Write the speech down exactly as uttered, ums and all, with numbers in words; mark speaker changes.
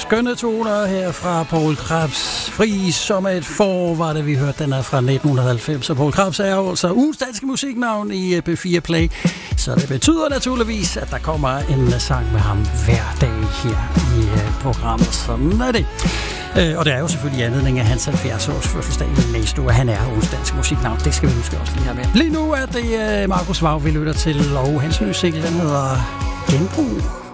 Speaker 1: skønne toner her fra Poul Krebs. Fri som et får var det, vi hørte. Den er fra nitten halvfems, og Poul Krebs er jo altså ugens danske musiknavn i P fire Play. Så det betyder naturligvis, at der kommer en sang med ham hver dag her i programmet. Sådan er det. Og det er jo selvfølgelig anledning af hans halvfjerds års fødselsdag næste uge. Han er ugens danske musiknavn. Det skal vi huske også lige her med. Lige nu er det Markus Vaug, vi lytter til, og hans nye single, den hedder Genbrug.